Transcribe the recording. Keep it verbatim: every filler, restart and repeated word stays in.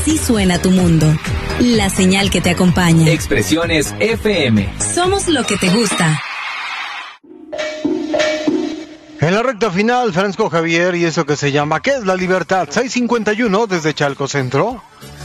Así suena tu mundo. La señal que te acompaña. Expresiones F M. Somos lo que te gusta. En la recta final, Francisco Javier y eso que se llama ¿Qué es la libertad? seis cincuenta y uno desde Chalco Centro.